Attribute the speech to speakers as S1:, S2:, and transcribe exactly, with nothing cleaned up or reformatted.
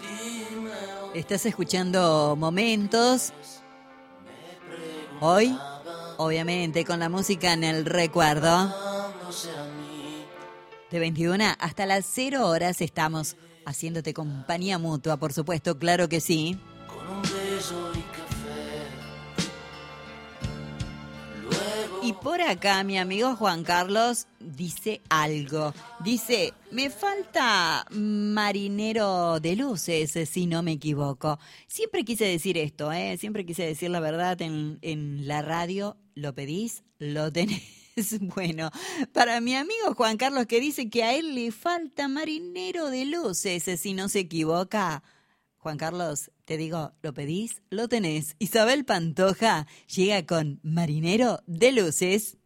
S1: Estás escuchando Momentos. Hoy, obviamente, con la música en el recuerdo. De veintiuna hasta las cero horas estamos haciéndote compañía mutua, por supuesto, claro que sí.
S2: Con un beso y café. Luego...
S1: Y por acá mi amigo Juan Carlos dice algo. Dice, me falta marinero de luces, si no me equivoco. Siempre quise decir esto, ¿eh? Siempre quise decir la verdad en, en la radio. ¿Lo pedís? Lo tenés. Bueno, para mi amigo Juan Carlos, que dice que a él le falta marinero de luces, si no se equivoca. Juan Carlos, te digo, ¿lo pedís? Lo tenés. Isabel Pantoja llega con Marinero de Luces.